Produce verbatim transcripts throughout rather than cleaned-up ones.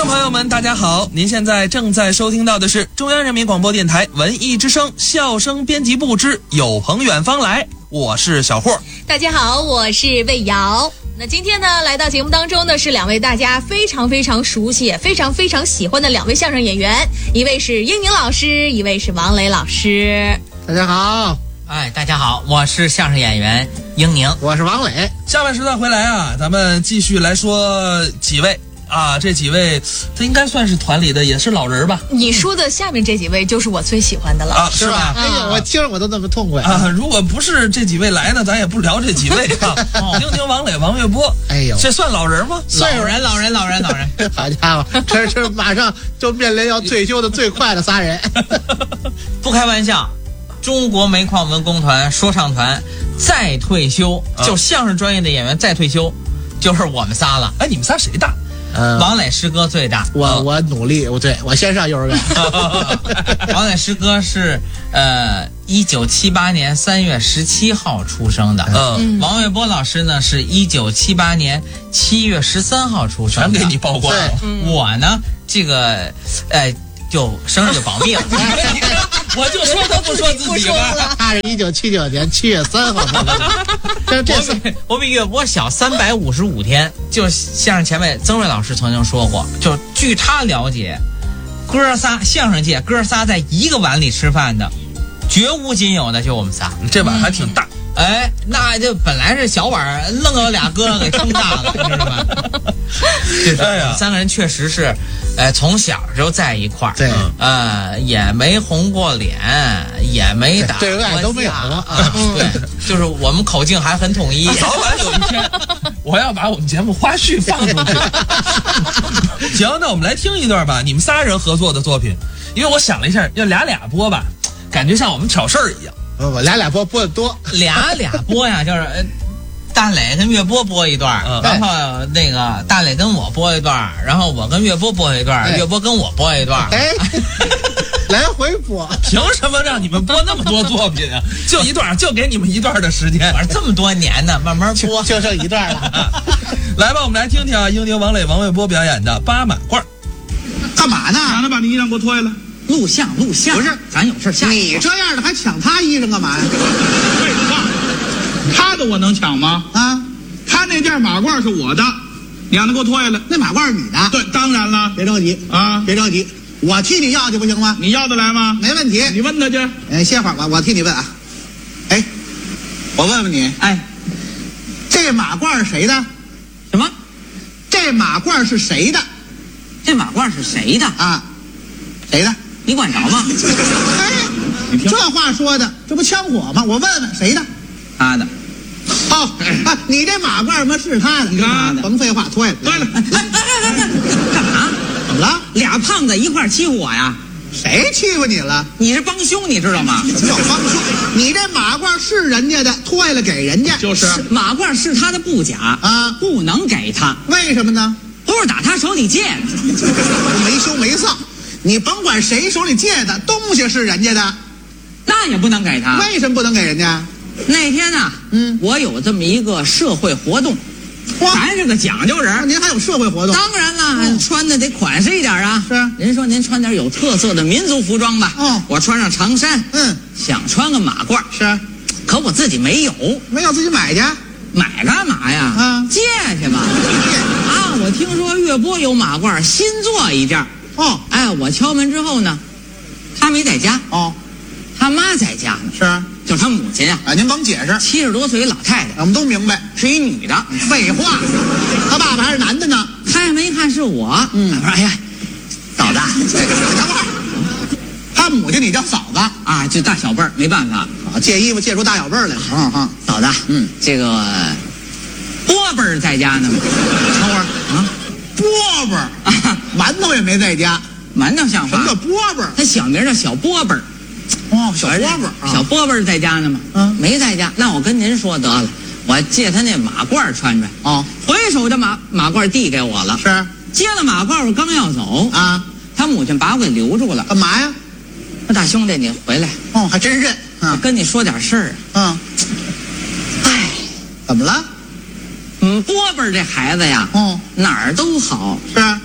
众朋友们大家好，您现在正在收听到的是中央人民广播电台文艺之声笑声编辑部之有朋远方来，我是小霍。 大家好，我是魏瑶。那今天呢，来到节目当中的是两位大家非常非常熟悉也非常非常喜欢的两位相声演员，一位是英宁老师，一位是王磊老师。 大家好。 哎，大家好，我是相声演员英宁， 我是王磊。 下半时段回来啊，咱们继续来说几位啊，这几位他应该算是团里的也是老人吧。 你说的下面这几位就是我最喜欢的了啊，是吧？ 哎呦，我听着我都那么痛快啊！如果不是这几位来呢，咱也不聊这几位啊。英宁、王磊、王月波， 哎呦， 这算老人吗？ 老人，老人，老人，老人。 好家伙，这是马上就面临要退休的最快的仨人。 不开玩笑。中国煤矿文工团说唱团再退休，啊、就相声专业的演员再退休，就是我们仨了。 哎，你们仨谁大？ 呃， 王磊师哥最大。 我我努力，我对我先上幼儿园。 王磊师哥是呃一九七八年三月十七号出生的。 嗯， 王月波老师呢是一九七八年七月十三号出生的。 全给你曝光了。 我呢，这个呃就生日就保密了。我就说他不说自己吧。 他是一九七九年七月三号出生的。这这我比我比月波小三百五十五天。就相声前辈曾瑞老师曾经说过，就据他了解，哥仨相声界哥仨在一个碗里吃饭的，绝无仅有的就我们仨。 这碗还挺大。 哎，那就本来是小碗，愣有俩哥给撑大了，你知道吗？ 哎呀， 三个人确实是，呃，从小就在一块儿， 对， 呃，也没红过脸，也没打过架， 对外都没有啊。 对，就是我们口径还很统一。 早晚有一天，我要把我们节目花絮放出去。行，那我们来听一段吧，你们仨人合作的作品，因为我想了一下，要俩俩播吧，感觉像我们挑事儿一样。 我俩俩播播的多， 俩俩播呀，就是大磊跟岳波播一段， 嗯、 然后那个大磊跟我播一段，然后我跟岳波播一段，岳波跟我播一段， 哎，来回播， 凭什么让你们播那么多作品啊？就一段，就给你们一段的时间， 反正这么多年呢，慢慢播， 就剩一段了。 来吧，我们来听听啊，英宁、王磊、王卫波表演的八马褂。 干嘛呢？ 让他把你衣裳给我脱下来。 录像，录像， 不是， 咱有事下。 你这样的还抢他衣裳干嘛呀？ 废话，他的我能抢吗？ 啊， 他那件马褂是我的，你让他给我脱下来。 那马褂是你的？ 对，当然了。 别着急啊， 别着急，我替你要去不行吗？ 你要得来吗？ 没问题。 你问他去。 哎，歇会儿吧，我替你问啊。哎，我问问你， 哎， 这马褂是谁的？ 什么？ 这马褂是谁的？ 这马褂是谁的啊？谁的？ 你管着吗？ 哎，这话说的，这不枪火吗？我问问谁的？ 他的。 哦，啊，你这马褂嘛是他的， 你看， 甭废话，脱下来。 对了， 哎哎哎哎，干嘛？ 怎么了？ 俩胖子一块欺负我呀？ 谁欺负你了？ 你是帮凶，你知道吗？ 什么叫帮凶？你这马褂是人家的，脱下来给人家。 就是马褂是他的布甲啊， 不能给他。 为什么呢？ 都是打他手里借的， 没羞没臊。你甭管谁手里借的东西是人家的， 那也不能给他。 为什么不能给人家？ 那天呢、啊， 嗯， 我有这么一个社会活动，咱是个讲究人。 您还有社会活动？ 当然了，嗯、穿的得款式一点啊。 是。 人说您穿点有特色的民族服装吧。 哦， 我穿上长衫， 嗯， 想穿个马褂。 是。 可我自己没有， 没有自己买去。 买干嘛呀？ 啊， 借去吧。啊，我听说岳波有马褂，新做一件。 哦， 哎，我敲门之后呢，他没在家。 哦， 他妈在家呢。 是， 就是他母亲啊。 啊，您甭解释， 七十多岁老太太， 我们都明白， 是一女的。 废话，他爸爸还是男的呢。 开门一看是我， 嗯， 我说哎呀，嫂子， 等会儿，他母亲你叫嫂子啊，就大小辈儿，没办法啊，借衣服借出大小辈儿来了。嗯嗯， 嫂子， 嗯， 这个波辈儿在家呢吗？ 等会儿啊。波波儿，馒头也没在家。 馒头像话？ 什么叫波波儿？ 他小名叫小波辈儿。 哦，小波波儿， 小波辈儿在家呢吗？ 嗯， 没在家。那我跟您说得了，我借他那马褂穿穿。 哦， 回手这马马褂递给我了。 是， 接了马褂，我刚要走啊， 他母亲把我给留住了。 干嘛呀？ 那大兄弟，你回来。 哦，还真认。 我跟你说点事儿。 嗯。 哎， 怎么了？ 嗯，波波这孩子呀， 嗯， 哪儿都好， 是，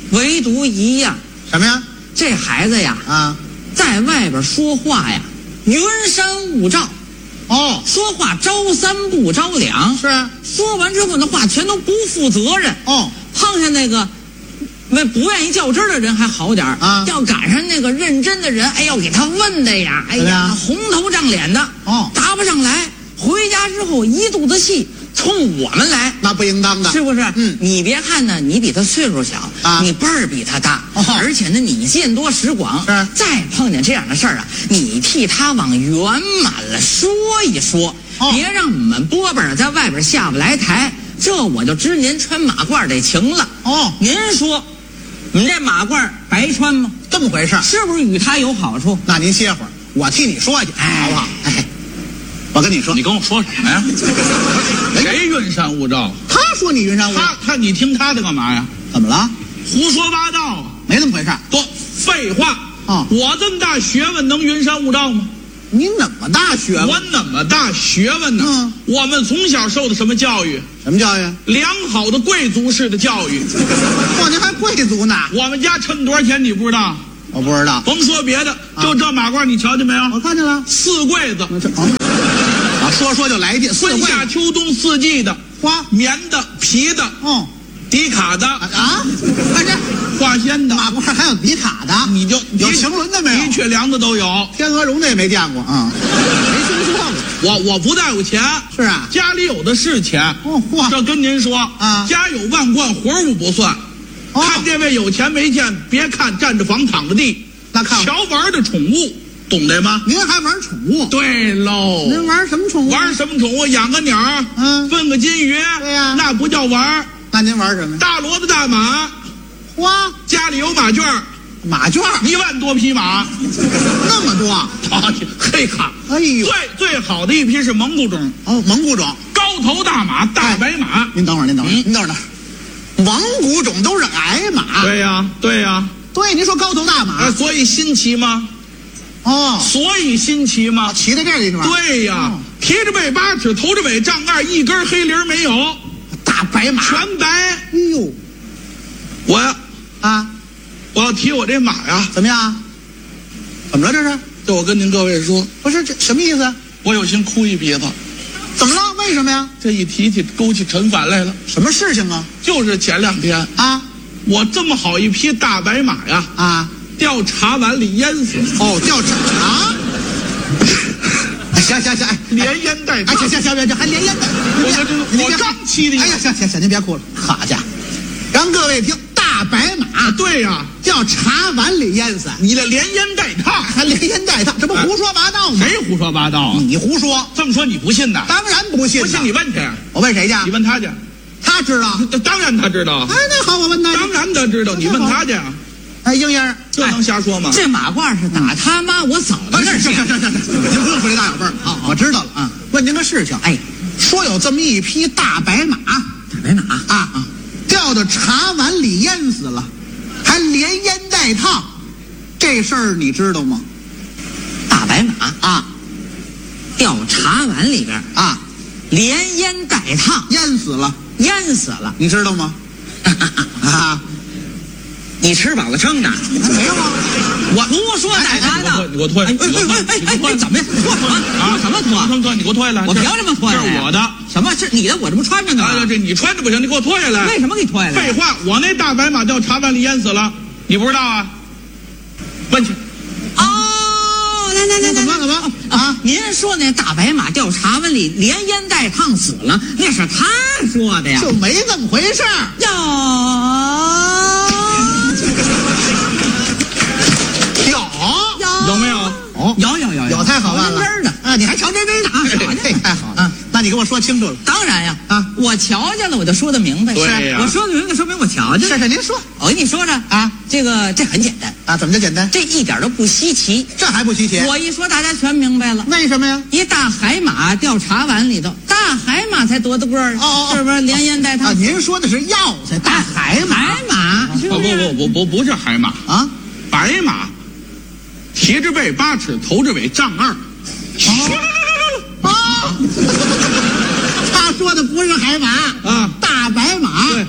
唯独一样， 什么呀？ 这孩子呀， 啊， 在外边说话呀，云山雾罩， 哦， 说话招三不着两， 是啊， 说完之后那话全都不负责任。 哦， 碰上那个那不愿意较真儿的人还好点儿啊， 要赶上那个认真的人，哎呦，给他问的呀，哎怎么样呀，红头胀脸的， 哦答不上来，回家之后一肚子气，冲我们来。 那不应当的， 是不是？ 嗯， 你别看呢，你比他岁数小啊你辈儿比他大， 哦而且呢，你见多识广， 是再碰见这样的事儿啊，你替他往圆满了说一说， 哦别让我们波波在外边下不来台，这我就知您穿马褂这情了。 哦， 您说，你这马褂白穿吗？ 这么回事儿。 是不是与他有好处？ 那您歇会儿，我替你说去， 哎好不好？哎，我跟你说， 你跟我说什么呀？谁云山雾罩？ 他说你云山雾罩， 他他你听他的干嘛呀？ 怎么了？ 胡说八道！ 没那么回事儿。 多废话！ 哦我这么大学问能云山雾罩吗？ 你怎么大学问？ 我怎么大学问呢？ 嗯我们从小受的什么教育？ 什么教育？ 良好的贵族式的教育。 嚯，您还贵族呢？ 我们家趁多少钱你不知道？ 我不知道， 甭说别的，就这马褂你瞧见没有？ 我看见了。 四柜子， 这啊，啊说说就来一句，四春会夏秋冬四季的， 花， 棉的、皮的、 哦迪卡的、 啊，看这化纤的， 马褂还有迪卡的， 你就有晴纶的没有？ 的确良的都有。 天鹅绒的也没见过啊，没听说过。 我我不带有钱， 是啊， 家里有的是钱。 哦嚯， 这跟您说啊家有万贯，活物不算。 哦看这位有钱没钱，别看占着房躺着地， 那看瞧玩的宠物，懂得吗？ 您还玩宠物？ 对喽， 您玩什么宠物？ 玩什么宠物？养个鸟儿， 嗯分个金鱼， 对呀那不叫玩儿。 那您玩什么呀？ 大骡子、大马， 花家里有马圈儿， 马圈儿一万多匹马。 那么多， 好，嘿卡， 哎呦最，最好的一批是蒙古种， 哦，蒙古种。 高头大马，大白马。 您等会儿，您等会儿， 嗯您等会儿，蒙古种都是矮马。 对呀，对呀， 对，您说高头大马啊，所以新奇吗？ 哦， 所以新奇吗？ 骑在这里是吧？ 对呀哦， 提着背八尺，头着尾丈二，一根黑铃没有， 大白马。 全白。 哎呦我呀， 啊， 我要提我这马呀， 怎么样？怎么了这是？ 这我跟您各位说， 不是这什么意思？ 我有心哭一鼻子。 怎么了？为什么呀？ 这一提起勾起陈反来了， 什么事情啊？ 就是前两天， 啊我这么好一匹大白马呀， 啊掉茶碗里淹死， 哦，调查啊！哎行行行，哎， 连淹带哎烫。 行行行，别这还连烟的， 我这您别我刚骑的。 哎呀，行行行，您别哭了。好家伙，让各位听，大白马对呀， 掉茶碗里淹死， 你这连淹带烫， 还连烟带烫，这不胡说八道吗？ 谁胡说八道啊？ 你胡说， 这么说你不信呐？ 当然不信。 不信你，问去， 我问谁去？ 你问他去。 他知道。 当然他知道哎，，那好，我问他去。 当然他知道，你问他去， 哎，英英， 这能瞎说吗？ 这马褂是打他妈我嫂子哎， 那儿去是是是。是是，您不用说这大有辈儿啊，我知道了啊。问您个事情， 哎， 说有这么一匹大白马， 大白马啊，掉到茶碗里淹死了，还连烟带烫，这事儿你知道吗？ 大白马啊掉茶碗里边， 啊， 连烟带烫， 淹死了， 淹死了。 你知道吗？啊， 你吃饱了撑的？ 没有啊， 我胡说八道。 你给我脱， 哎你给我脱， 哎哎哎哎，怎么呀？脱什么？ 啊？ 什么脱？ 什么脱？你给我脱下来！ 我凭什么脱下来呀？ 这是我的。 什么？是你的？我这不穿着呢啊， 吗？ 这你穿着不行，你给我脱下来。 为什么给你脱下来？ 废话，我那大白马掉茶碗里淹死了，你不知道啊？问去。 哦，来来来来， 怎么了怎么了啊？ 您说那大白马掉茶碗里连烟带烫死了，那是他说的呀。 就没那么回事儿。 有有有没有？ 哦， 有有有有，太好办了。 瞧真真的啊，你还瞧真真的啊？这太好了。那你给我说清楚了。 当然呀啊我瞧见了，我就说得明白。 对呀我说得明白，说明我瞧见了。 是是，您说我跟你说着啊， 这个这很简单， 啊，怎么就简单？ 这一点都不稀奇。 这还不稀奇？ 我一说，大家全明白了。 为什么呀？ 一大海马掉茶碗里头，大海马才多大个儿啊？ 哦哦哦是不是连烟带啊， 烫？ 您说的是药材，大海马海马是不不是？ 不不不不是海马， 啊？ 白马，提着背八尺，头着尾丈二。 啊！他说的不是海马啊大白马， 对，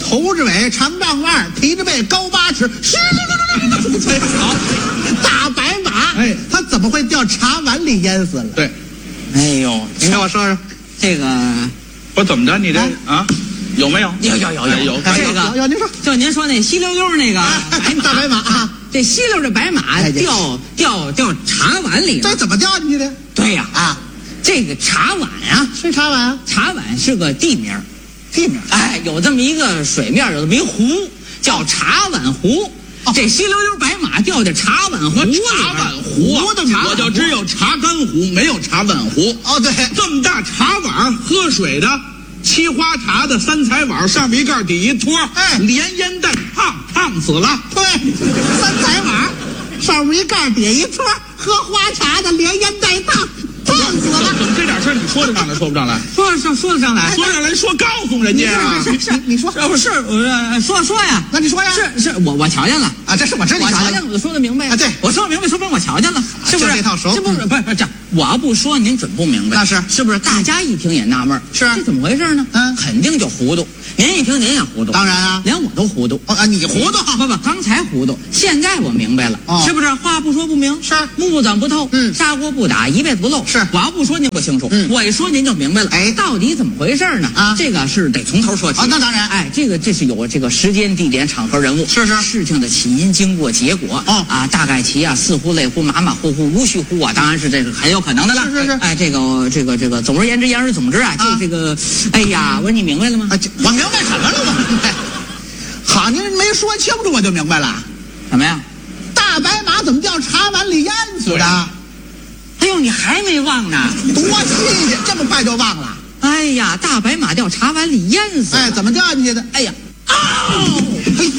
头着尾，长丈腕，提着背，高八尺，嘘，好，大白马， 哎它怎么会掉茶碗里淹死了？ 对， 哎呦， 您给我说说。 这个不怎么着，你这啊，有没有？ 有有有哎有这个有您说， 就您说那稀溜溜那个白马大白马啊， 这稀溜的白马哎这掉掉掉茶碗里了。 这怎么掉进去的？ 对呀啊， 这个茶碗啊， 是茶碗啊， 茶碗是个地名， 地名。 哎，有这么一个水面，有这么一湖，叫茶碗湖。 哦这稀溜溜白马掉在茶碗湖里边。 茶碗湖啊， 湖的名字我就只有茶干湖，没有茶碗湖。 哦，对， 这么大茶碗，喝水的，沏花茶的三彩碗，上面一盖底一托， 哎连烟带烫，烫死了。 对，三彩碗，上面一盖，底下一托，喝花茶的连烟带烫，烫死了。 怎么这点事儿你说得上来，说不上来？ 说说说得上来， 说上来说告诉人家啊！ 是是，你说， 不是我说说呀？ 那你说呀？ 是是，我我瞧见了。 啊，这是我知道你瞧见我瞧见了，我就说的明白呀。 啊对我说明白，说明我瞧见了，是不是？ 就这套熟这不是不是不是这样，我要不说您准不明白。 那是是不是？大家一听也纳闷儿， 是这怎么回事呢？ 嗯肯定就糊涂。您一听您也糊涂， 当然啊连我都糊涂。 哦啊，你糊涂。 不不，刚才糊涂，现在我明白了， 哦是不是？话不说不明， 是木钻不透， 嗯砂锅不打，一辈子不漏。 是我要不说您不清楚， 嗯我一说您就明白了。 哎到底怎么回事呢？ 啊这个是得从头说起。 啊那当然哎，这个这是有这个时间、地点、场合、人物， 是是事情的起因、经过、结果。 哦啊，大概其啊，似乎、类乎、马马虎虎、无序乎啊，当然是这个很有可能的了。 是是是哎，这个这个这个，总而言之，言而总之啊，就啊这个，哎呀，我说你明白了吗？ 啊，这我明白什么了？我明白。好，您没说清楚，我就明白了。 什么呀？ 大白马怎么掉茶碗里淹死的？ 哎呦，你还没忘呢？ 多新鲜，这么快就忘了？ 哎呀，大白马掉茶碗里淹死了。 哎，怎么掉进去的？ 哎呀，哦， 嘿，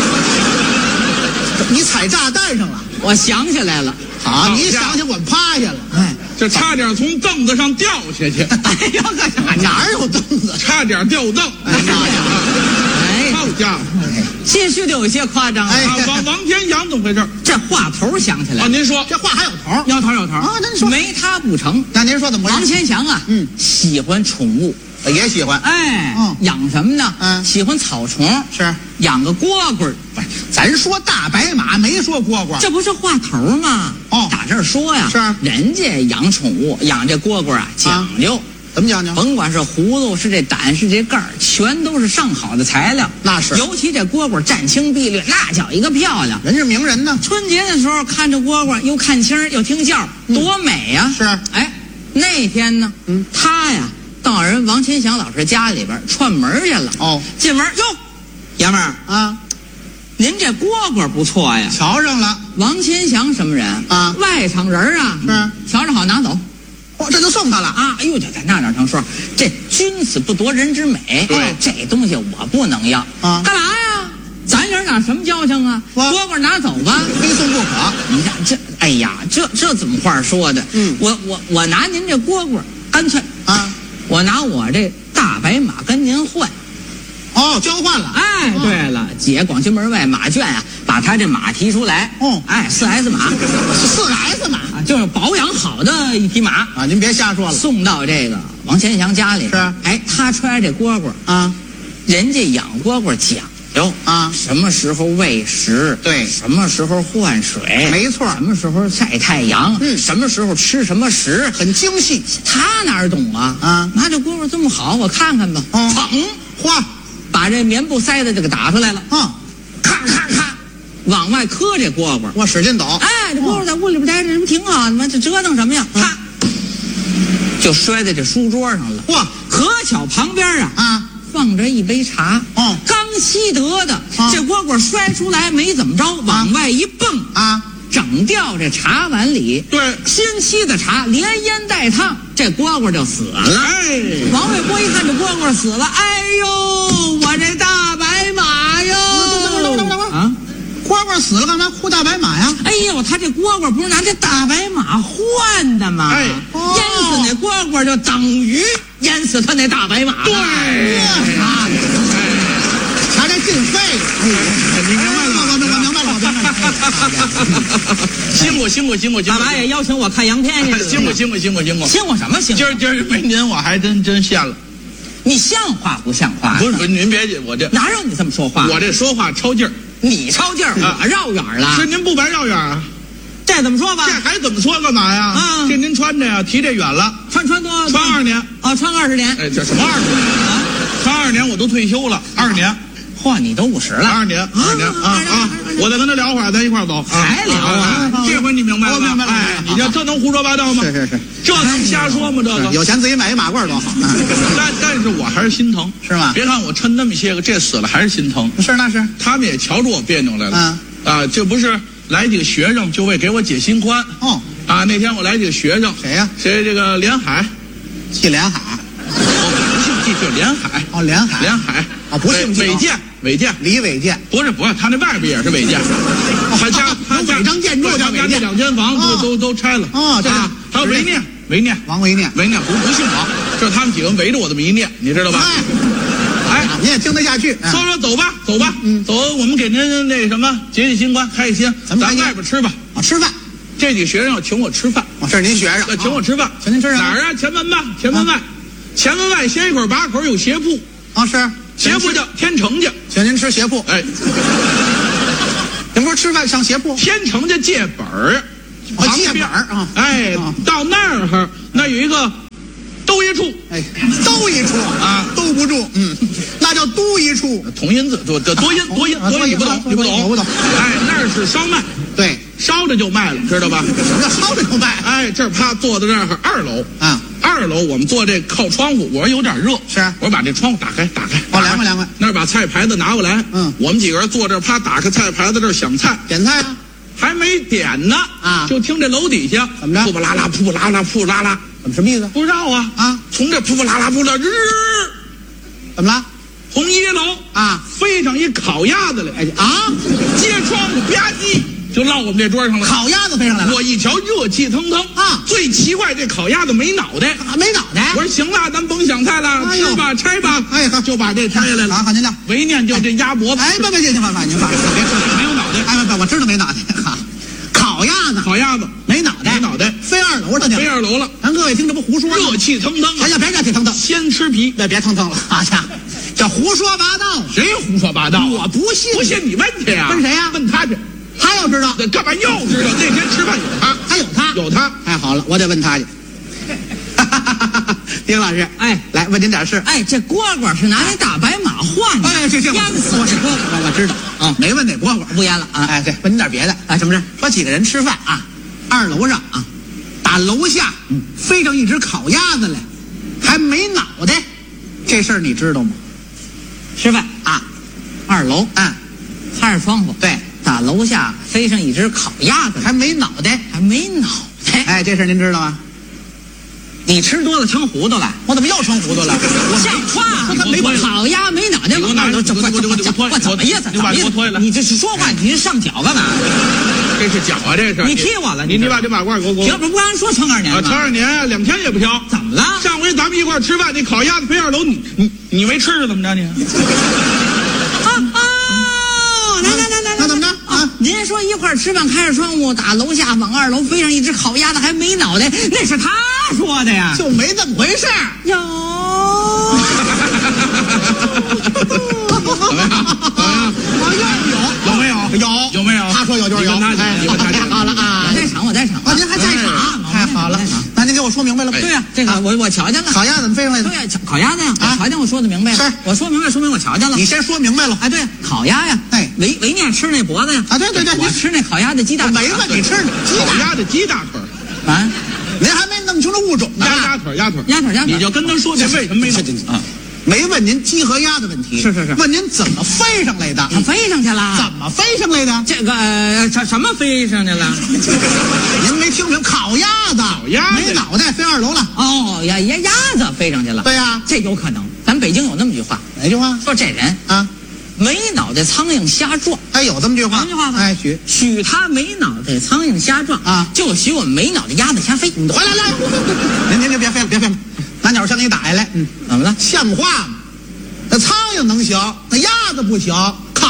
你踩炸弹上了。 我想起来了。 好，你想想，我趴下了。 哎， 这差点从凳子上掉下去， 哎呦，可哪有凳子？ 差点掉凳。 哎呀， 哎， 好家伙！ 些许的有些夸张了。 哎啊，王王天阳怎么回事？ 这话头想起来啊， 了， 您说这话还有头儿。 摇头摇头啊那你说没他不成。 那您说怎么回王事？ 千祥啊， 嗯喜欢宠物， 也喜欢。 哎， 嗯养什么呢？ 嗯喜欢草虫， 是， 养个蝈蝈儿， 不是？咱说大白马，没说蝈蝈。 这不是话头吗？ 哦打这儿说呀， 是人家养宠物，养这蝈蝈啊，讲究。 怎么讲究？ 甭管是葫芦，是这胆，是这盖儿，全都是上好的材料。 那是尤其这蝈蝈湛青碧绿，那叫一个漂亮。 人是名人呢。 春节的时候看着蝈蝈，又看清儿又听叫，多美呀！ 是哎，那天呢， 嗯他呀到人王千祥老师家里边串门去了。 哦进门哟，爷们儿， 啊， 您这蝈蝈不错呀。 瞧上了。 王千祥什么人啊外省人啊。 是瞧着好拿走。 哦，这就送他了。 啊，哎呦，这在那哪成说？这君子不夺人之美， 对这东西我不能要啊干嘛呀？咱爷俩什么交情啊？ 我蝈蝈拿走吧， 非送不可。 你看这，哎呀，这这怎么话说的？ 嗯我我我拿您这蝈蝈，干脆啊， 我拿我这大白马跟您换。 哦，交换了。 哎， 哦对了，姐广渠门外马圈啊，把他这马提出来。 哦哎，四 S 马， 四 S 马啊，就是保养好的一匹马。 啊，您别瞎说了。 送到这个王千祥家里边。 是哎，他揣这蝈蝈， 啊人家养蝈蝈讲究啊什么时候喂食， 对什么时候换水， 没错什么时候晒太阳， 嗯什么时候吃什么食， 很精细。 他哪儿懂啊？ 啊拿这蝈蝈这么好，我看看吧。 嗯砰， 嚯， 把这棉布塞子就给打出来了， 啊， 咔咔咔，往外磕这蝈蝈。 我使劲抖。 哎，这蝈蝈在屋里边待着，这不挺好的吗？这折腾什么呀？ 嗯啪，就摔在这书桌上了。 嚯可巧旁边啊啊， 放着一杯茶， 哦刚沏得的， 啊这蝈蝈摔出来没怎么着，往外一蹦， 啊， 整掉这茶碗里。 对， 新沏的茶连烟带烫，这蝈蝈就死了。 哎， 王卫国一看这蝈蝈死了，哎呦，我这大白马哟！ 等会儿等会儿等会儿啊！ 蝈蝈死了干嘛哭大白马呀？ 哎呦，他这蝈蝈不是拿这大白马换的吗？ 哎哦淹死那蝈蝈就等于淹死他那大白马。 对啊， 查这进费。哎呀， 你明白了我我我明白了，我明白了。 辛苦辛苦辛苦辛苦， 干嘛也邀请我看洋片去？ 辛苦辛苦辛苦辛苦。 辛苦什么辛苦？ 今儿今儿没您我还真真羡了。 你像话不像话？ 不是不是，您别介，我这哪有你这么说话？ 我这说话超劲儿， 你超劲儿， 啊我绕远了。 是您不白绕远啊？ 这怎么说吧？ 这还怎么说干嘛呀？ 啊这您穿着呀，提这远了， 穿穿多穿二年。 啊，穿二十年。 哎，这什么二十年啊？穿二年我都退休了，二年。 嚯，你都五十了。 二年，二年啊啊！我再跟他聊会儿，咱一块儿走。 还聊啊？ 这回你明白了吧？ 我明白了哎，你这这能胡说八道吗？ 是是是， 这能瞎说吗？这个有钱自己买一马褂多好， 但但是我还是心疼， 是吗？ 别看我抻那么些个，这死了还是心疼。 是那是， 他们也瞧出我别扭来了。 嗯啊，这不是来几个学生就为给我解心宽。 哦， 啊，那天我来几个学生， 谁呀？ 谁这个连海， 季连海， 我不姓季，就连海。 哦，连海， 连海哦不姓季伟健，伟健。 李伟健， 不是不是，他那外边也是违建，他家他家有违章建筑叫违建他家那两间房都哦都都拆了。 哦这个啊，还有维念，维念， 王维念， 维念不不姓王，就是他们几个围着我这么一念，你知道吧？ 哎， 哎， 你也听得下去？ 说说走吧，走吧， 嗯走，我们给您那什么解解心宽，开开心，咱咱们开心外边吃吧。 啊，吃饭， 这几学生要请我吃饭， 哦，这是您学生， 要请我吃饭， 请您吃什么哪儿啊？前门吧，前门外，前门外先一口把口有鞋铺， 啊，是鞋铺叫天成家， 请您吃鞋铺， 哎， 您不是吃饭上鞋铺？ 天成家借本儿， 哦旁边借本儿啊哎啊， 到那儿那有一个兜一处， 哎，兜一处啊兜不住，嗯，那叫都一处， 同音字多多多音啊多音啊多音，你不懂你不懂， 我不懂哎，那儿是烧麦， 对， 烧着就卖了，知道吧？ 什么叫烧着就卖？ 哎，这儿啪坐在这儿二楼啊， 二楼我们坐这靠窗户，我说有点热， 是我说把这窗户打开打开， 哦凉快凉快那儿把菜牌子拿过来， 嗯我们几个人坐这儿啪打开菜牌子这儿想菜， 点菜啊？ 还没点呢啊就听这楼底下怎么着扑扑啦啦扑扑啦啦扑扑啦啦， 怎么什么意思？ 不知道啊啊， 从这扑扑啦啦扑啦日， 怎么了？ 从一楼啊， 飞上一烤鸭子来， 哎啊， 接窗户吧唧就落我们这桌上了。 烤鸭子飞上来了， 我一瞧热气腾腾啊最奇怪这烤鸭子没脑袋。 啊没脑袋我。说行了，咱甭想菜了， 哎呦吃吧拆吧， 哎好就把这拆下来了。 好好您聊。 为念就这鸭脖子， 哎，别别别，您放放，您放，别说没有脑袋， 哎，别别，我知道没脑袋。哈，烤鸭子烤鸭子没脑袋， 没脑袋飞二楼上去了。 飞二楼了， 咱各位听这不胡说吗？ 热气腾腾啊， 哎呀，别热气腾腾， 先吃皮。 别别腾腾了，啊家伙，这胡说八道。 谁胡说八道啊？ 我不信， 不信你问去呀？ 问谁呀问他去。 他要知道， 那干嘛又知道？那天吃饭有他， 他有他， 有他。 太好了，我得问他去。丁老师， 哎， 来问您点事。 哎，这蝈蝈是拿那大白马换的。 哎，这这我淹死我这蝈蝈我知道啊，没问那蝈蝈。 不淹了啊！ 哎，对，问您点别的。 哎，什么事？ 说几个人吃饭啊，二楼上啊，打楼下飞上一只烤鸭子来，还没脑袋，这事儿你知道吗？ 吃饭， 啊， 二楼啊， 开着窗户， 对， 打楼下飞上一只烤鸭子， 还没脑袋， 还没脑袋。 哎，这事儿您知道吗？ 你吃多了成糊涂了， 我怎么又成糊涂了？ 像话吗？ 他没烤鸭没脑袋， 你给我拿这你给我给我给我脱我怎么意思？ 你把怎么意思我脱下来你这是说话，你是上脚干嘛？ 这是脚啊，这是。 你踢我了你你你把这马褂给我给我。 停，不不刚说撑二年啊， 吗？ 前二年两天也不挑。 怎么了？ 上回咱们一块儿吃饭，那烤鸭子飞二楼，你你你没吃是怎么着你？ 哦，来来来来， 那怎么着啊？ 您说一块儿吃饭，开着窗户，打楼下往二楼飞上一只烤鸭子，还没脑袋，那是他说的呀。 就没这么回事儿。 有。 怎么样？怎么样？ 有没有？有有没有？ 他说有就是有。 你问他去哎， 你问他去太好了啊！ 我在场，我在场。 啊，您还在场？太好了，那您给我说明白了吧？ 对呀，这个我我瞧见了。 烤鸭怎么飞上来的对？呀，烤鸭子呀， 啊我瞧见我说的明白了。 是我说明白，说明我瞧见了。 你先说明白了。 哎，对，烤鸭呀， 哎维维念吃那脖子呀， 啊对对对我吃那烤鸭的鸡蛋。 没问你吃鸡蛋， 烤鸭的鸡大腿儿， 啊， 您还没弄清楚物种呢。 鸭鸭腿儿，鸭腿儿， 鸭腿儿鸭腿儿你就跟他说这为什么没弄啊？ 没问您鸡和鸭的问题， 是是是问您怎么飞上来的？ 它飞上去了。 怎么飞上来的？ 这个呃什什么飞上去了？ 您没听明？烤鸭子， 鸭子没脑袋飞二楼了。 哦，鸭鸭鸭子飞上去了。 对呀， 这有可能。咱北京有那么句话， 哪句话说这人啊？ 没脑袋苍蝇瞎撞。 哎，有这么句话？ 有这么句话吗哎，许许他没脑袋苍蝇瞎撞啊就许我们没脑袋鸭子瞎飞。 回来来，您您您别飞了，别飞了，拿鸟枪给你打下来。嗯， 怎么了？ 像话吗？那苍蝇能行，那鸭子不行，烤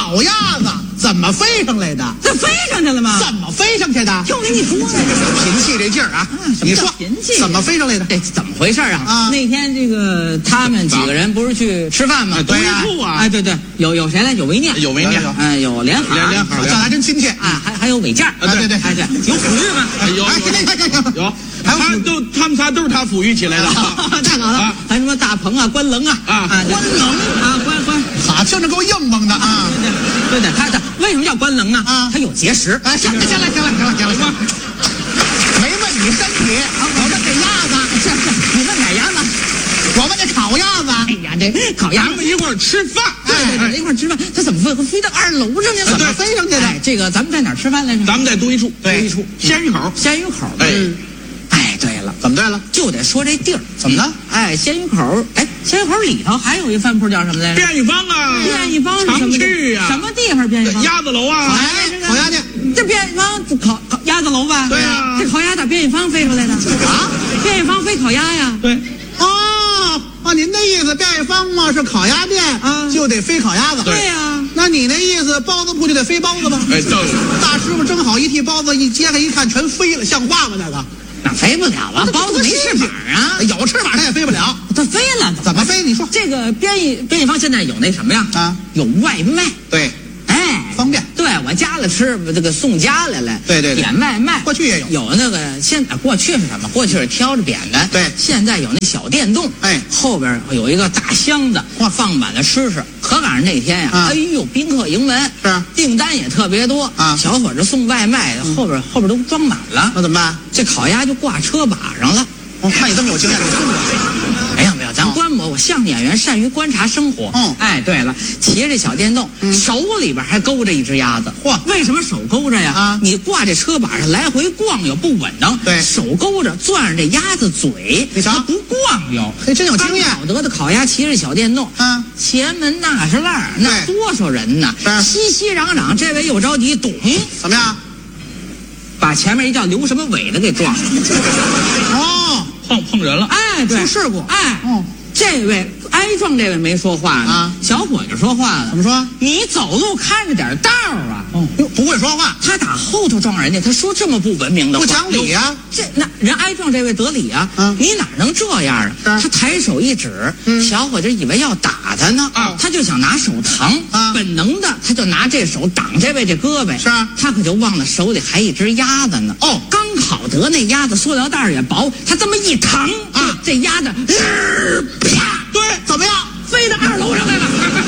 烤鸭子怎么飞上来的？ 这飞上去了吗？ 怎么飞上去的？ 就跟你说呀， 贫气这劲儿啊！你说贫气怎么飞上来的？ 这怎么回事啊？ 啊那天这个他们几个人不是去吃饭吗？ 对呀对啊哎，对对，有有谁来？有维念， 有维念有有哎，有连海， 连连海这还真亲切啊，还还有伟健， 啊对对对哎对，有抚育吗？ 哎有哎行行行行有， 还有他都他们仨都是他抚育起来的。 太好了啊， 还什么大鹏啊、关棱啊， 啊关棱啊，关关。 好，听着够硬邦的啊！ 对对，他他为什么叫关棱呢？ 啊他有结石。 哎，行了行了行了行了行了行了，没问你身体，我问这鸭子， 是是，你问哪鸭子？ 我问这烤鸭子， 哎呀，这烤鸭咱们一块儿吃饭。 对对对，一块儿吃饭，他怎么飞飞到二楼上去了？ 怎么飞上去的？ 哎，这个咱们在哪儿吃饭来着？ 咱们在独一处， 对独一处鲜鱼口。 鲜鱼口。 哎嗯，哎，对了， 怎么对了？ 就得说这地儿怎么了？ 哎，鲜鱼口，哎，鲜鱼口里头还有一饭铺叫什么来着？ 便宜坊啊， 便宜坊是什常么地去呀。 什么地方便宜坊？ 鸭子楼啊。 哎，烤鸭店这便宜坊烤烤鸭子楼吧？ 对呀这烤鸭打便宜坊飞出来的啊？ 便宜坊飞烤鸭呀？ 对， 哦哦，您的意思便宜坊嘛是烤鸭店啊就得飞烤鸭子。 对呀。 那你那意思包子铺就得飞包子吧？ 哎对。 大师傅蒸好一屉包子，一揭开一看全飞了，像话吗？那个那飞不了啊，包子没翅膀啊， 有翅膀它也飞不了。 它飞了。 怎么飞？你说这个便宜便宜坊现在有那什么呀？ 啊， 有外卖。 对， 哎， 方便。 对我家里吃这个送家来了， 对对对点外卖， 过去也有有那个现在过去是什么？过去是挑着扁担， 对现在有那小电动， 哎后边有一个大箱子， 哇放满了吃食。可赶上那天呀， 啊哎呦，宾客盈门， 是订单也特别多啊小伙子送外卖，后边后边都装满了， 那怎么办？ 这烤鸭就挂车把上了。 我看你这么有经验，你送过没有没有，咱观摩，我相声演员善于观察生活。 嗯哎，对了，骑着这小电动，手里边还勾着一只鸭子。 嚯为什么手勾着呀？ 啊你挂这车把上来回逛悠不稳当。 对手勾着攥着这鸭子嘴， 你瞧它不逛悠。 嘿真有经验刚烤得的烤鸭骑着小电动， 啊前门那是烂儿，那对多少人呢？ 是熙熙攘攘，这位又着急，咚， 怎么样？ 把前面一叫刘什么伟的给撞了。 哦， 碰碰人了。 哎，对， 出事故哎， 哦这位挨撞这位没说话呢， 啊小伙子说话了， 怎么说？ 你走路看着点道儿啊！ 哦，哟，不会说话， 他打后头撞人家，他说这么不文明的话， 不讲理呀这那人挨撞这位得理啊， 嗯你哪能这样啊？ 是他抬手一指， 嗯小伙子以为要打他呢， 啊他就想拿手扛， 啊本能的他就拿这手挡这位这胳膊， 是啊他可就忘了手里还一只鸭子呢。 哦刚好得那鸭子塑料袋儿也薄，他这么一扛啊这鸭子，呃啪， 对，怎么样？ 飞到二楼上来了。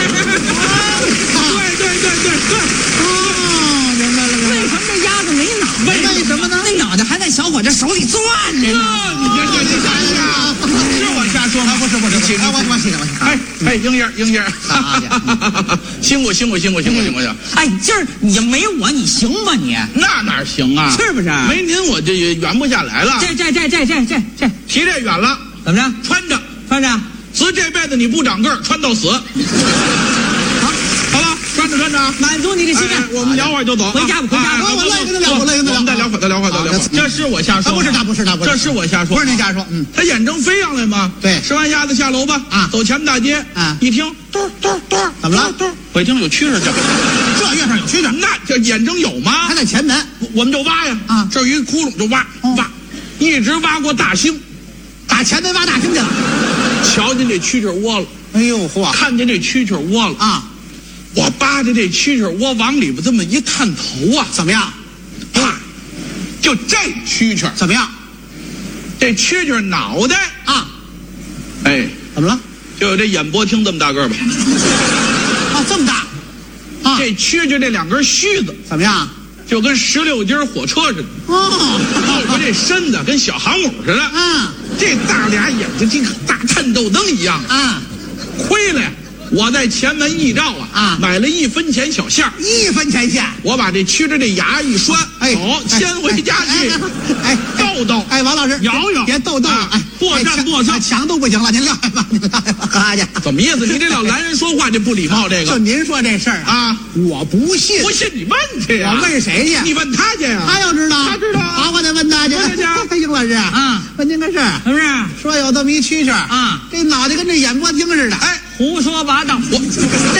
对对对对对。 哦，明白了，明白了。 为什么这鸭子没脑袋？ 为什么呢那脑袋还在小伙子手里攥着呢。 你别别别瞎瞎，是我瞎说吗？ 不是不是， 你起哎，我我起来，我起来。 哎哎，英英英英，辛苦辛苦辛苦辛苦辛苦辛苦。 哎，今儿你没我你行吗你？ 那哪行啊？ 是不是没您我这也圆不下来了。 这这这这这这这提这远了， 怎么着？ 穿着， 穿着。 死这辈子你不长个儿，穿到死。好，好了，穿着穿着啊。 满足你的心愿哎，我们聊会儿就走啊。 回家吧回家吧哎我乐意跟他聊我乐意跟他聊我们再聊会儿，再聊会儿，再聊会儿。这是我瞎说， 啊不是他不是他不是这是我瞎说， 不是您瞎说嗯他眼睁飞上来吗？ 对吃完鸭子下楼吧， 啊走前门大街， 啊一听嘟嘟嘟， 怎么了嘟嘟，我一听有蛐蛐叫， 这月上有蛐蛐， 那这眼睁有吗还？在前门。 我们就挖呀， 啊这儿有一窟窿就挖哦挖，一直挖过大兴， 打前门挖大兴去了。 瞧见这蛐蛐窝了， 哎呦嚯看见这蛐蛐窝了， 啊！ 我扒着这蛐蛐窝往里边这么一探头啊， 怎么样？ 啪，就这蛐蛐， 怎么样？ 这蛐蛐脑袋， 啊？ 哎， 怎么了？ 就有这演播厅这么大个儿吧。 啊，这么大。啊， 这蛐蛐这两根须子怎么样？ 就跟十六节火车似的， 哦， 后边这身子跟小航母似的， 啊这大俩眼睛跟大探豆灯一样。 啊， 亏了呀！我在前门一照啊， 啊买了一分钱小馅儿， 一分钱线。 我把这蛐蛐这牙一拴， 哎， 走，先回家去， 哎， 豆豆， 哎，王老师， 摇摇别逗逗了啊， 哎， 过站哎过上墙墙都不行了，您撂下吧，您撂下吧，好家伙。 怎么意思？你这老男人说话这不礼貌，这个就您说这事儿啊， 啊， 我不信。 不信你问去呀？ 我问谁去？ 你问他去呀？ 他要知道， 他知道啊好，我得问他去。 问他去啊哎，英老师啊， 问您个事儿， 是不是？ 说有这么一蛐蛐儿啊， 这脑袋跟这演播厅似的， 哎， 胡说八道！ 我这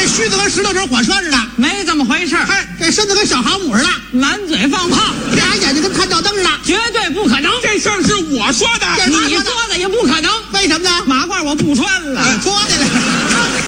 须子跟石头子火车似的， 没这么回事儿。 哎，这身子跟小航母似的， 满嘴放炮， 俩眼睛跟探照灯似的， 绝对不可能。 这事儿是我说的， 这你说的也不可能。 为什么呢？ 马褂我不穿了。